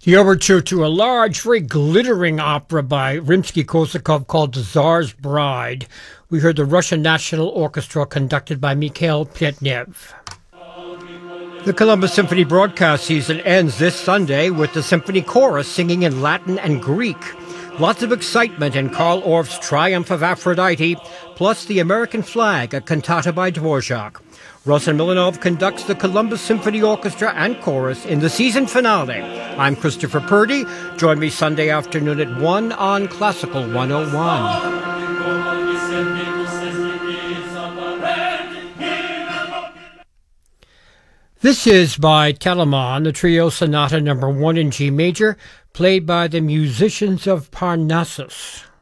The overture to a large, very glittering opera by Rimsky-Korsakov called The Tsar's Bride. We heard the Russian National Orchestra conducted by Mikhail Pletnev. The Columbus Symphony broadcast season ends this Sunday with the symphony chorus singing in Latin and Greek. Lots of excitement in Karl Orff's Triumph of Aphrodite, plus the American flag, a cantata by Dvorak. Rosen Milanov conducts the Columbus Symphony Orchestra and Chorus in the season finale. I'm Christopher Purdy. Join me Sunday afternoon at 1 on Classical 101. This is by Telemann, the Trio Sonata No. 1 in G major, played by the Musicians of Parnassus.